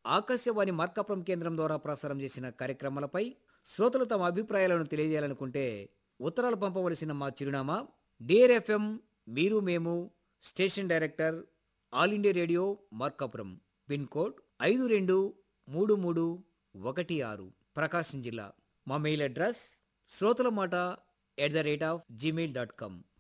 ఆకాశవాణి మార్కాపురం కేంద్రం ద్వారా ప్రసారం చేసిన కార్యక్రమాలపై శ్రోతలు తమ అభిప్రాయాలను తెలియజేయాలనుకుంటే ఉత్తరాలు పంపవలసిన మా చిరునామా డియర్ ఎఫ్ఎం మీరు మేము station director all India radio Markapuram pin code 523316 ప్రకాశం జిల్లా. మా మెయిల్ అడ్రస్ శ్రోతల మాట @gmail.com.